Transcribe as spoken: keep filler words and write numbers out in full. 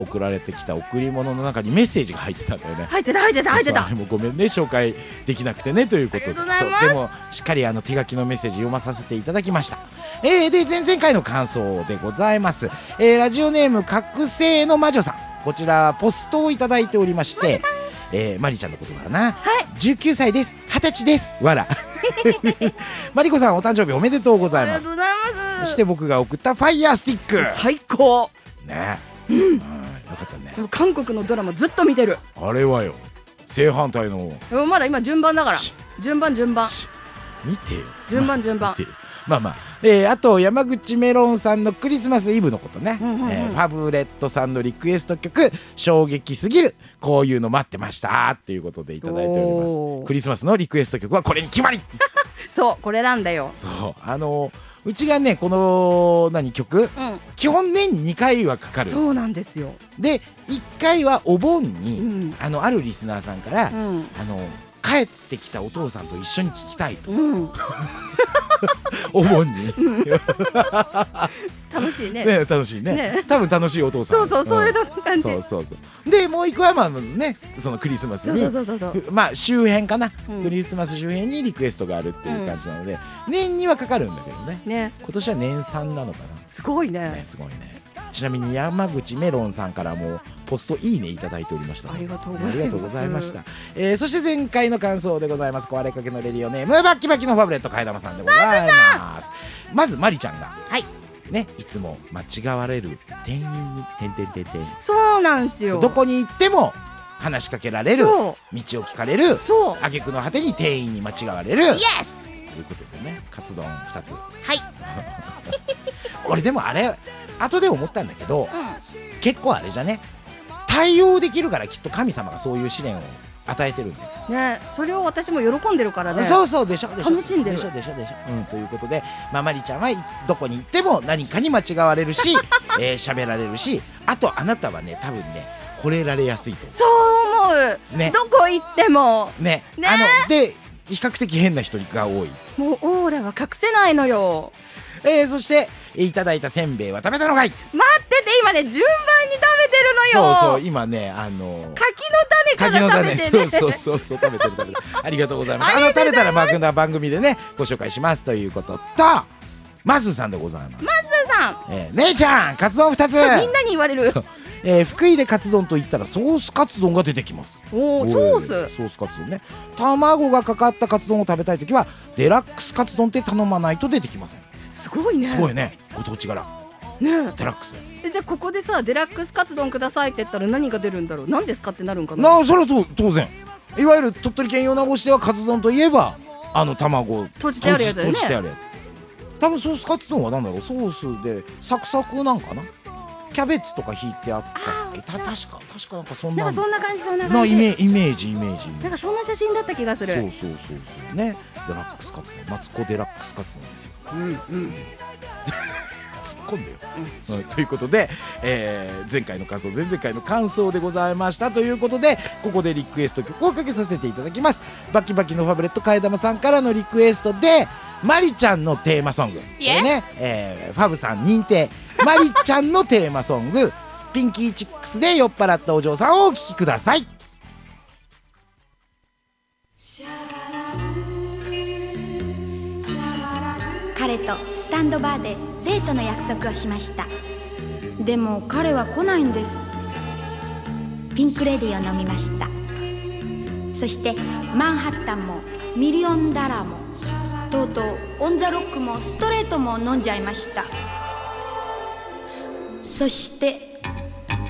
送られてきた贈り物の中にメッセージが入ってたんだよね。 入ってた入ってた入ってた。 そうそう、もうごめんね紹介できなくてねということで、 ありがとうございます。 そうでもしっかりあの手書きのメッセージ読まさせていただきました。えー、で前々回の感想でございます。えー、ラジオネーム覚醒の魔女さん、こちらポストをいただいておりまして、えー、マリちゃんのことだな、 はい、 じゅうきゅうさいです、はたちですわらマリコさんお誕生日おめでとうございます。 ありがとうございます。 そして僕が送ったファイヤースティック最高ね、 うん、うん、 よかったね。 韓国のドラマずっと見てる。 あれはよ正反対のまだ今順番だから、順番順番見てよ、 順番順番、 まあまあ、えー、あと山口メロンさんのクリスマスイブのことね、うんうんうん、えー、ファブレットさんのリクエスト曲衝撃すぎる、こういうの待ってましたっていうことでいただいております。クリスマスのリクエスト曲はこれに決まりそうこれなんだよ。 そうあのー、うちがねこの何曲、うん、基本年ににかいはかかる。 そうなんですよ。 でいっかいはお盆に、うん、あのあるリスナーさんから、うん、あの帰ってきたお父さんと一緒に聞きたいと、うん、お盆に楽しい ね, ね楽しい ね, ね多分楽しいお父さん、 そうそうそういう感じ、 そうそうそうでもう一個はまずねそのクリスマスにそうそうそうそうまあ周辺かな、うん、クリスマス周辺にリクエストがあるっていう感じなので、うん、年にはかかるんだけど ね, ね今年は年さんなのかな。 すごい ね, ねすごいね。ちなみに山口メロンさんからもポストいいねいただいておりました、ね、 ありがとうございました、えー、そして前回の感想でございます。壊れかけのレディオネームバッキバキのファブレット替玉さんでございます。まずマリちゃんが、 はいね、いつも間違われる店員にてんてんてんてん、 そうなんですよ。 どこに行っても話しかけられる、道を聞かれる、挙句の果てに店員に間違われる、イエスということでね、カツ丼ふたつ、 はい俺でもあれ後で思ったんだけど、うん、結構あれじゃね対応できるからきっと神様がそういう試練を与えてるんだよね。それを私も喜んでるからね。 そうそうでしょでしょ、 楽しんでるでしょでしょでしょ、うん、ということで、まあ、マリちゃんはいつどこに行っても何かに間違われるしえー、喋られるし、あとあなたはね多分ね惚れられやすいと思う。 そう思う、ね、どこ行ってもね, ねあので比較的変な人が多い。 もうオーラは隠せないのよえー、そしていただいたせんべいは食べたのかい。 待ってて、今ね順番に食べてるのよ。 そうそう今ねあの柿の種から食べてね。 そうそうそうそう食べてる食べてるありがとうございます。あの食べたらまあ番組でねご紹介しますということと、マズさんでございます。 マズさん、 えー、姉ちゃんカツ丼ふたつ。 みんなに言われる。 えー、福井でカツ丼と言ったらソースカツ丼が出てきます。 おー、ソースソースカツ丼ね。卵がかかったカツ丼を食べたいときはデラックスカツ丼って頼まないと出てきません。 すごいね。 すごいね、ご当地柄ね。デラックス。 えじゃあここでさデラックスカツ丼くださいって言ったら何が出るんだろう。何ですかってなるんかな。 なそれはと当然いわゆる鳥取県米子市ではカツ丼といえばあの卵閉じてあるやつだよね。 閉じてあるやつ。多分ソースカツ丼は何だろう、ソースでサクサクなんかな。キャベツとか引いてあったっけ。た確か確かなんかそんななんかそんな感じそんな感じなイメイメージイメージなんかそんな写真だった気がする。 そうそうそうそうね。デラックスカツ丼、マツコデラックスカツ丼ですよ。うんうん突っ込んでよ、うんうん、ということで、えー、前回の感想前々回の感想でございましたということで、ここでリクエスト曲をかけさせていただきます。バキバキのファブレット替玉さんからのリクエストでマリちゃんのテーマソング、これね、えー、ファブさん認定マリちゃんのテーマソングピンキーチックスで酔っ払ったお嬢さんをお聴きください。 彼とスタンドバーでデートの約束をしました。でも彼は来ないんです。ピンクレディを飲みました。そしてマンハッタンもミリオンダラーもとうとうオンザロックもストレートも飲んじゃいました。そして